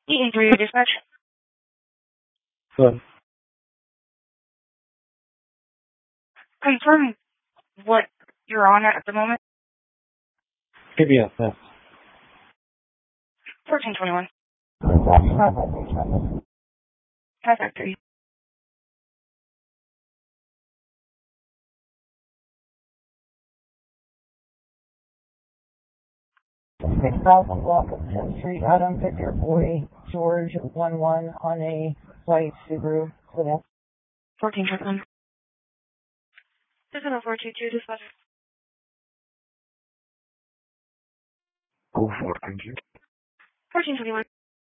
E3 dispatch. Good. Confirm what you're on at the moment. PBS, yes. 1421. High factory. South block of 10th Street, Adam, Victor, Boy, George, 1-1 on a white Subaru. 1421. 422 dispatch. Go for it, thank you. 1421.